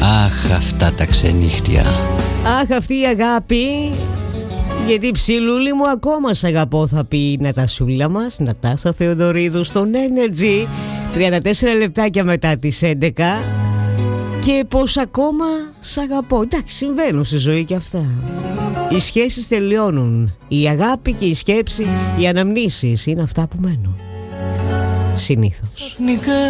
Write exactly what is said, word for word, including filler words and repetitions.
Αχ, αυτά τα ξενύχτια. Αχ, αυτή η αγάπη. Γιατί ψιλούλη μου, ακόμα σ' αγαπώ, θα πει η Νατασούλα μας, Νατάσα Θεοδωρίδου στον Energy. τριάντα τέσσερα λεπτάκια μετά τις έντεκα. Και πως ακόμα σ' αγαπώ. Εντάξει, συμβαίνουν στη ζωή και αυτά. Οι σχέσεις τελειώνουν. Η αγάπη και η σκέψη, οι αναμνήσεις είναι αυτά που μένουν. Συνήθως.